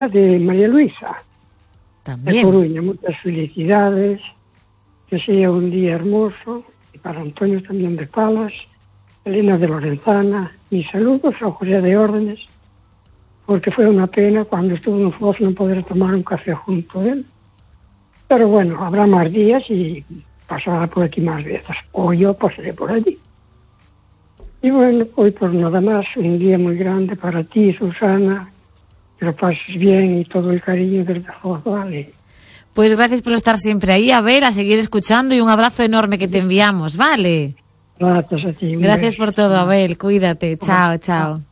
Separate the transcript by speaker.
Speaker 1: de María Luisa,
Speaker 2: También.
Speaker 1: de Coruña. Muchas felicidades, que sea un día hermoso, y para Antonio también de Palas, Elena de Lorenzana, mis saludos a José de Órdenes, porque fue una pena cuando estuvo en Foz no poder tomar un café junto a él. Pero bueno, habrá más días y pasará por aquí más veces, o yo pasaré por allí. Y bueno, hoy por nada más, un día muy grande para ti, Susana, que lo pases bien y todo el cariño desde Foz, ¿vale?
Speaker 2: Pues gracias por estar siempre ahí, Abel, a seguir escuchando y un abrazo enorme que te enviamos, ¿vale?
Speaker 1: Gracias a ti.
Speaker 2: Gracias por todo, Abel, cuídate, chao, chao.